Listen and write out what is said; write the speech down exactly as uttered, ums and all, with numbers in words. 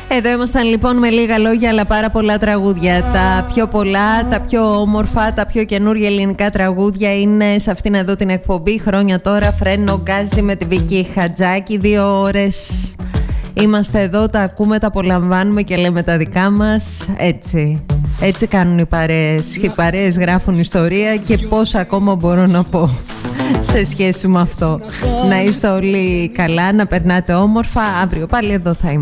Εδώ ήμασταν λοιπόν με λίγα λόγια αλλά πάρα πολλά τραγούδια. Τα πιο πολλά, τα πιο όμορφα, τα πιο καινούργια ελληνικά τραγούδια είναι σε αυτήν εδώ την εκπομπή. Χρόνια τώρα, Φρένο Γκάζι με τη Βίκη Χατζάκη. Δύο ώρες είμαστε εδώ, τα ακούμε, τα απολαμβάνουμε και λέμε τα δικά μας. Έτσι, έτσι κάνουν οι παρέες. Οι παρέες γράφουν ιστορία και πόσα ακόμα μπορώ να πω σε σχέση με αυτό. Να είστε όλοι καλά, να περνάτε όμορφα. Αύριο πάλι εδώ θα είμαστε.